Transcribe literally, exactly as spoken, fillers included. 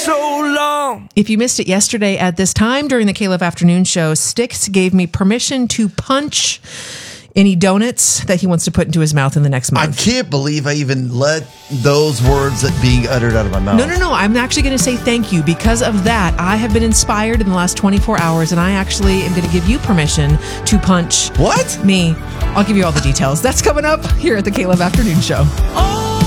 so long. If you missed it yesterday at this time during the Caleb Afternoon Show, Styx gave me permission to punch any donuts that he wants to put into his mouth in the next month. I can't believe I even let those words that being uttered out of my mouth. No, no, no. I'm actually going to say thank you. Because of that, I have been inspired in the last twenty-four hours, and I actually am going to give you permission to punch what? me. I'll give you all the details. That's coming up here at the Caleb Afternoon Show. Oh.